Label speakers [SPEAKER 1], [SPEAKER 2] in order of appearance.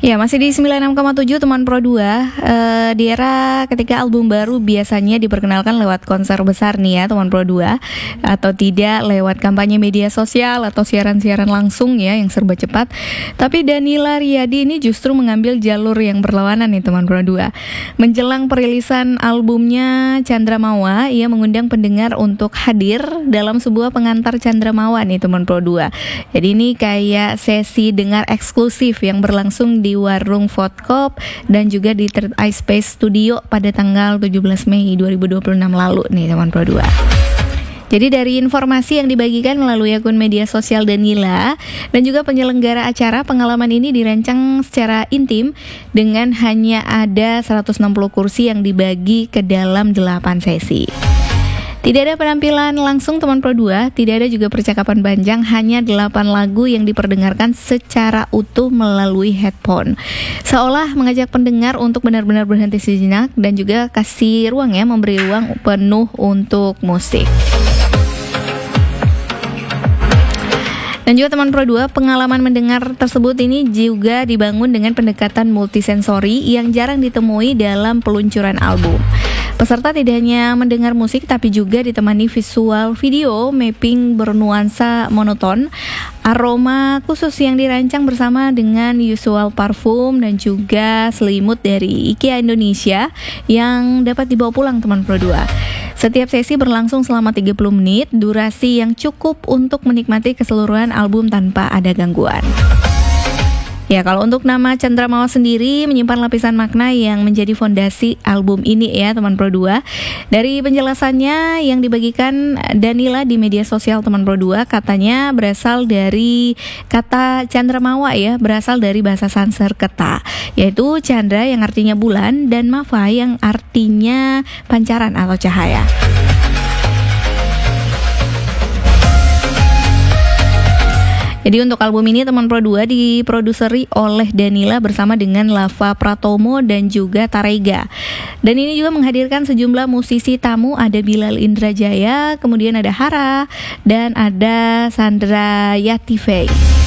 [SPEAKER 1] Ya, masih di 96,7 teman Pro 2. Di era ketika album baru biasanya diperkenalkan lewat konser besar nih ya teman Pro 2, atau tidak lewat kampanye media sosial atau siaran-siaran langsung ya yang serba cepat. Tapi Danila Riyadi ini justru mengambil jalur yang berlawanan nih teman Pro 2. Menjelang perilisan albumnya Candramawa, ia mengundang pendengar untuk hadir dalam sebuah pengantar Candramawa nih teman Pro 2. Jadi ini kayak sesi dengar eksklusif yang berlangsung di warung Vodkop dan juga di Third Eye Space Studio pada tanggal 17 Mei 2026 lalu nih teman Pro 2. Jadi dari informasi yang dibagikan melalui akun media sosial Danila dan juga penyelenggara acara, pengalaman ini dirancang secara intim dengan hanya ada 160 kursi yang dibagi ke dalam 8 sesi. Tidak ada penampilan langsung teman Pro 2, tidak ada juga percakapan panjang, hanya 8 lagu yang diperdengarkan secara utuh melalui headphone. Seolah mengajak pendengar untuk benar-benar berhenti sejenak dan juga kasih ruang ya, memberi ruang penuh untuk musik. Dan juga teman Pro 2, pengalaman mendengar tersebut ini juga dibangun dengan pendekatan multisensori yang jarang ditemui dalam peluncuran album. Peserta tidak hanya mendengar musik tapi juga ditemani visual video mapping bernuansa monoton, aroma khusus yang dirancang bersama dengan usual parfum dan juga selimut dari IKEA Indonesia yang dapat dibawa pulang teman Pro 2. Setiap sesi berlangsung selama 30 menit, durasi yang cukup untuk menikmati keseluruhan album tanpa ada gangguan. Ya, kalau untuk nama Candramawa sendiri menyimpan lapisan makna yang menjadi fondasi album ini ya teman Pro 2. Dari penjelasannya yang dibagikan Danila di media sosial teman Pro 2, katanya berasal dari kata Candramawa ya, berasal dari bahasa Sanskerta, yaitu Chandra yang artinya bulan dan Mawa yang artinya pancaran atau cahaya. Jadi untuk album ini teman Pro 2 diproduseri oleh Danila bersama dengan Lava Pratomo dan juga Tarega. Dan ini juga menghadirkan sejumlah musisi tamu, ada Bilal Indrajaya, kemudian ada Hara dan ada Sandra Yatifei.